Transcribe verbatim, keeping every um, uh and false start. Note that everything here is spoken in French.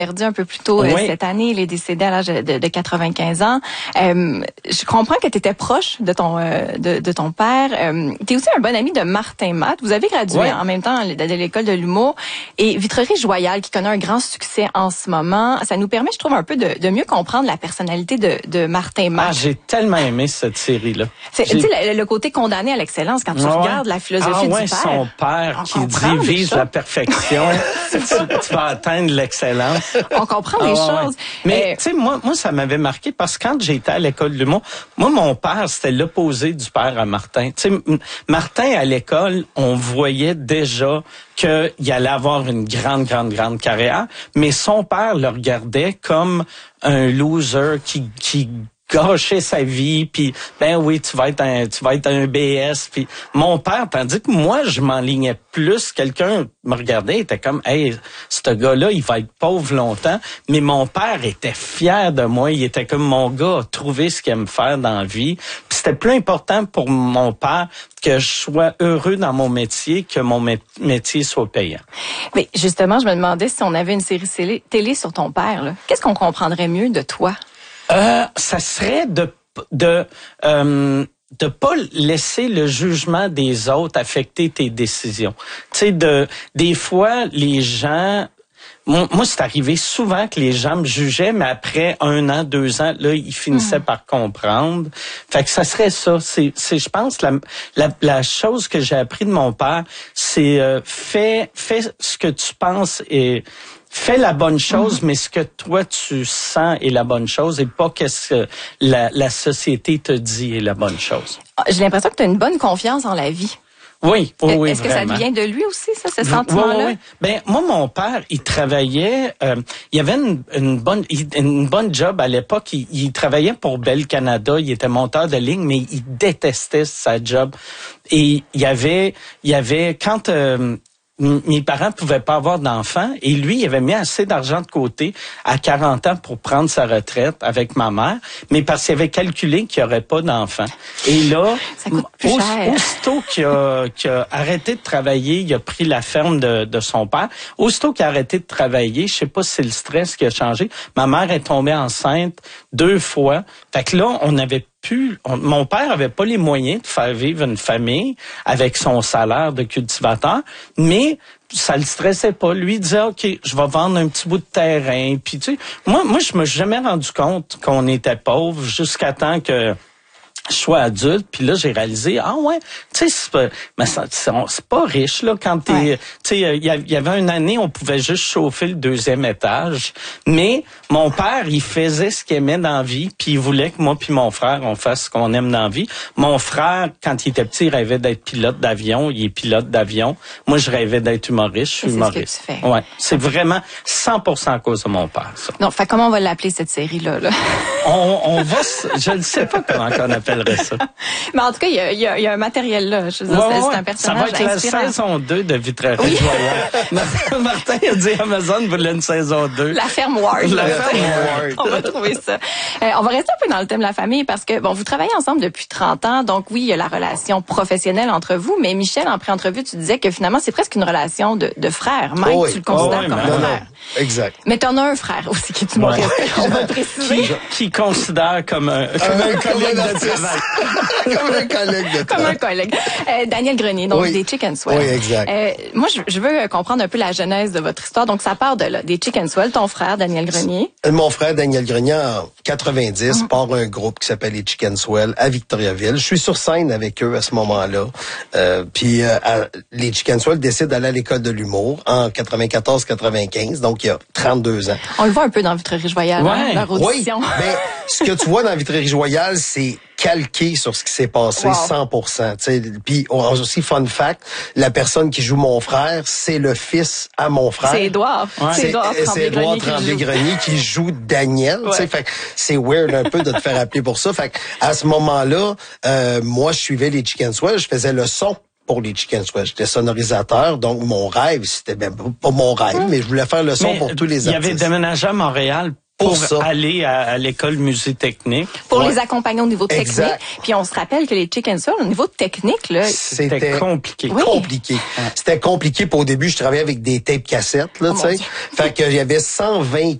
perdu un peu plus tôt oui. euh, cette année. Il est décédé à l'âge de, de quatre-vingt-quinze ans. Euh, je comprends que tu étais proche de ton euh, de, de ton père. Euh, tu es aussi un bon ami de Martin Matt. Vous avez gradué oui. en même temps de, de l'école de l'humour. Et Vitrerie-Joyal, qui connaît un grand succès en ce moment, ça nous permet, je trouve, un peu de, de mieux comprendre la personnalité de, de Martin Matt. Ah, j'ai tellement aimé cette série-là. Tu sais, le, le côté condamné à l'excellence, quand tu ouais. regardes la philosophie ah, ouais, du père. son père qui dit « vise la perfection, tu, tu vas atteindre l'excellence ». On comprend ah, les ouais. choses. Mais, euh, tu sais, moi, moi, ça m'avait marqué parce que quand j'étais à l'école de l'humour, moi, mon père, c'était l'opposé du père à Martin. Tu sais, Martin, à l'école, on voyait déjà qu'il allait avoir une grande, grande, grande carrière, mais son père le regardait comme un loser qui, qui gâcher sa vie, puis ben oui, tu vas être un, tu vas être un B S, puis mon père, tandis que moi, je m'enlignais plus, quelqu'un me regardait, était comme, hey, ce gars-là, il va être pauvre longtemps, mais mon père était fier de moi, il était comme, mon gars a trouvé ce qu'il aime faire dans la vie, puis c'était plus important pour mon père que je sois heureux dans mon métier, que mon métier soit payant. Mais justement, je me demandais si on avait une série télé sur ton père, là, qu'est-ce qu'on comprendrait mieux de toi? Euh, ça serait de de euh, de pas laisser le jugement des autres affecter tes décisions. Tu sais, de des fois les gens, moi, moi c'est arrivé souvent que les gens me jugeaient, mais après un an, deux ans, là ils finissaient mmh. par comprendre. Fait que ça serait ça. C'est, c'est je pense la la, la chose que j'ai appris de mon père, c'est euh, fais fais ce que tu penses et fais la bonne chose, mmh. mais ce que toi tu sens est la bonne chose et pas qu'est-ce que la, la société te dit est la bonne chose. J'ai l'impression que tu as une bonne confiance en la vie. Oui, oui, oui. Est-ce vraiment. que ça vient de lui aussi, ça, ce sentiment-là? Oui, oui. Ben moi, mon père, il travaillait. Euh, il avait une, une bonne, une bonne job à l'époque. Il, il travaillait pour Bell Canada. Il était monteur de ligne, mais il détestait sa job. Et il y avait, il y avait quand euh, mes parents pouvaient pas avoir d'enfants et lui, il avait mis assez d'argent de côté à quarante ans pour prendre sa retraite avec ma mère, mais parce qu'il avait calculé qu'il n'y aurait pas d'enfants. Et là, ça coûte plus cher. Aussitôt qu'il a, qu'il a arrêté de travailler, il a pris la ferme de, de son père. Aussitôt qu'il a arrêté de travailler, je sais pas si c'est le stress qui a changé, ma mère est tombée enceinte deux fois. Fait que là, on avait Plus, on, mon père avait pas les moyens de faire vivre une famille avec son salaire de cultivateur, mais ça le stressait pas. Lui il disait, OK, je vais vendre un petit bout de terrain. Puis tu sais, moi, moi, je me suis jamais rendu compte qu'on était pauvre jusqu'à temps que je sois adulte, puis là j'ai réalisé ah ouais, tu sais c'est pas mais c'est pas riche là quand t'es ouais. tu sais il y avait une année on pouvait juste chauffer le deuxième étage, mais mon père il faisait ce qu'il aimait dans la vie, puis il voulait que moi puis mon frère on fasse ce qu'on aime dans la vie. Mon frère quand il était petit il rêvait d'être pilote d'avion, il est pilote d'avion. Moi je rêvais d'être humoriste, je suis humoriste. Ce que tu fais. Ouais, c'est vraiment cent pour cent à cause de mon père ça. Non, fait comment on va l'appeler cette série là, là? on on va je ne sais pas comment on appelle ça. Mais en tout cas, il y a, y a, y a un matériel là. Je veux dire, ouais, c'est, ouais. un personnage inspirant. Ça va être inspirant. la saison deux de Vitrerie-Joyal. Oui. Martin a dit Amazon voulait une saison deux. La ferme Ward. La ferme Ward. On va trouver ça. Euh, on va rester un peu dans le thème de la famille parce que, bon, vous travaillez ensemble depuis trente ans. Donc oui, il y a la relation professionnelle entre vous. Mais Michel, en pré-entrevue, tu disais que finalement, c'est presque une relation de, de frère. Même oh oui. tu le considères oh oui, comme un non, frère. Non. Exact. Mais t'en as un frère aussi qui est humoriste. Ouais. On va le préciser. Qui, qui considère comme un, comme un, un collègue de travail. Comme un collègue de Comme un collègue. Euh, Daniel Grenier, donc oui. des Chicken Swell. Oui, exact. Euh, moi, je, je veux comprendre un peu la genèse de votre histoire. Donc, ça part de là, des Chicken Swell, ton frère, Daniel Grenier. Mon frère, Daniel Grenier, en quatre-vingt-dix, mm. part un groupe qui s'appelle les Chicken Swell à Victoriaville. Je suis sur scène avec eux à ce moment-là. Euh, puis, euh, à, les Chicken Swell décident d'aller à l'école de l'humour en quatre-vingt-quatorze quatre-vingt-quinze, donc il y a trente-deux ans. On le voit un peu dans Vitrerie-Joyal, ouais. hein, leur audition. Oui, ben, ce que tu vois dans Vitrerie-Joyal, c'est calqué sur ce qui s'est passé, wow. cent pour cent. Puis aussi, fun fact, la personne qui joue mon frère, c'est le fils à mon frère. C'est Édouard. Ouais. C'est Édouard Tremblay-Grenier qui joue Daniel. Ouais. Fait c'est weird un peu de te faire appeler pour ça. Fait à ce moment-là, euh, moi, je suivais les Chicken Swell, je faisais le son pour les Chicken Swell. J'étais sonorisateur, donc mon rêve, c'était ben, pas mon rêve, mais je voulais faire le son mais pour tous les artistes. Il y avait déménagé à Montréal pour, pour ça. aller à, à l'école musée technique. Pour Ouais. les accompagner au niveau technique. Exact. Puis on se rappelle que les Chicken Soul, au niveau technique, là, C'était compliqué. Oui. compliqué. C'était compliqué. Pour au début, je travaillais avec des tapes cassettes, là, Oh tu mon sais. Dieu. Fait que j'avais cent vingt